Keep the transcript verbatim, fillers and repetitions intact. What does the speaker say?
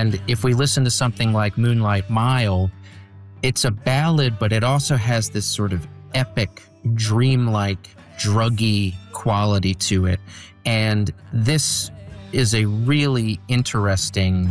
And if we listen to something like Moonlight Mile, it's a ballad, but it also has this sort of epic, dreamlike, druggy quality to it. And this is a really interesting